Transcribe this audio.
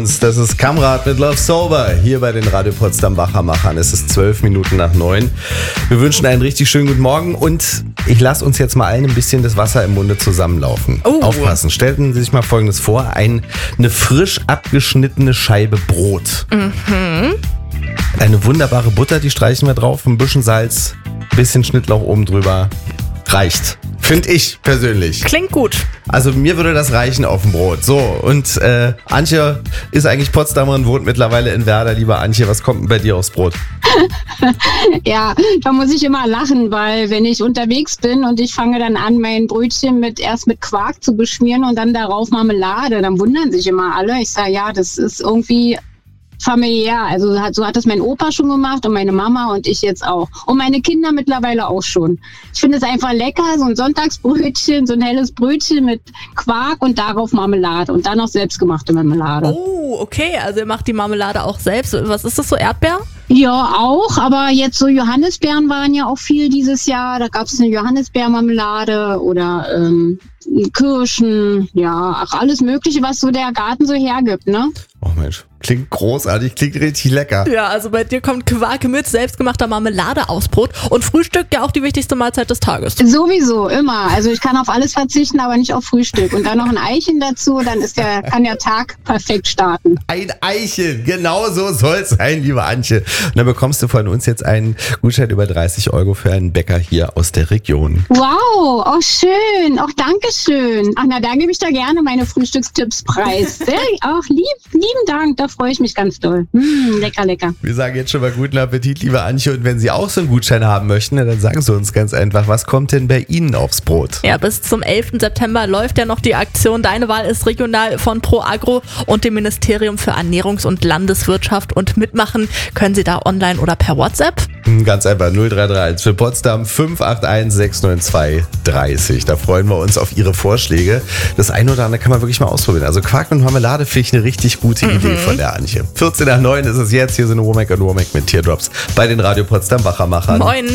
Das ist Kamrat mit Love Sober hier bei den Radio Potsdam Wachermachern. Es ist 12 Minuten nach 9. Wir wünschen einen richtig schönen guten Morgen und ich lasse uns jetzt mal allen ein bisschen das Wasser im Munde zusammenlaufen. Aufpassen. Stellten Sie sich mal Folgendes vor. Eine frisch abgeschnittene Scheibe Brot. Eine wunderbare Butter, die streichen wir drauf. Ein bisschen Salz, ein bisschen Schnittlauch oben drüber. Reicht. Finde ich persönlich. Klingt gut. Also mir würde das reichen auf dem Brot. So, und Antje ist eigentlich Potsdamer und wohnt mittlerweile in Werder. Liebe Antje, was kommt denn bei dir aufs Brot? Ja, da muss ich immer lachen, weil wenn ich unterwegs bin und ich fange dann an, mein Brötchen erst mit Quark zu beschmieren und dann darauf Marmelade, dann wundern sich immer alle. Ich sage, ja, das ist irgendwie familiär. Also so hat das mein Opa schon gemacht und meine Mama und ich jetzt auch. Und meine Kinder mittlerweile auch schon. Ich finde es einfach lecker, so ein Sonntagsbrötchen, so ein helles Brötchen mit Quark und darauf Marmelade und dann noch selbstgemachte Marmelade. Oh, okay. Also ihr macht die Marmelade auch selbst. Was ist das, so Erdbeer? Ja, auch, aber jetzt so Johannisbeeren waren ja auch viel dieses Jahr. Da gab es eine Johannisbeermarmelade oder Kirschen, ja, auch alles Mögliche, was so der Garten so hergibt, ne? Oh Mensch, klingt großartig, klingt richtig lecker. Ja, also bei dir kommt Quark mit selbstgemachter Marmelade aufs Brot und Frühstück ja auch die wichtigste Mahlzeit des Tages. Sowieso, immer. Also ich kann auf alles verzichten, aber nicht auf Frühstück. Und dann noch ein Eichen dazu, dann kann der Tag perfekt starten. Ein Eichel, genau so soll es sein, liebe Antje. Und dann bekommst du von uns jetzt einen Gutschein über 30 € für einen Bäcker hier aus der Region. Wow, oh schön, auch Dankeschön. Ach na, da gebe ich da gerne meine Frühstückstipps preis. Auch lieben Dank, da freue ich mich ganz doll. Lecker, lecker. Wir sagen jetzt schon mal guten Appetit, liebe Antje. Und wenn Sie auch so einen Gutschein haben möchten, dann sagen Sie uns ganz einfach, was kommt denn bei Ihnen aufs Brot? Ja, bis zum 11. September läuft ja noch die Aktion Deine Wahl ist regional von Pro Agro und dem Ministerium für Ernährungs- und Landeswirtschaft. Und mitmachen können Sie da online oder per WhatsApp. Ganz einfach 0331 für Potsdam 581 692 30. Da freuen wir uns auf Ihre Vorschläge. Das eine oder andere kann man wirklich mal ausprobieren. Also Quark und Marmelade finde ich eine richtig gute Idee von der Antje. 14 nach 9 ist es jetzt. Hier sind Womack und Womack mit Teardrops bei den Radio Potsdam Wachermachern. Moin.